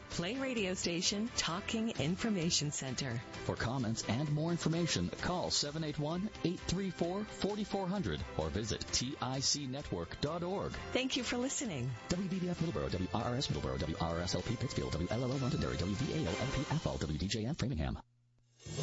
Play Radio Station Talking Information Center. For comments and more information, call 781-834-4400 or visit ticnetwork.org. Thank you for listening. WBBF Middleborough, WRRS Middleborough, WRSLP Pittsfield, WLLO Londonderry, WVAO LP Athol, WDJF Framingham.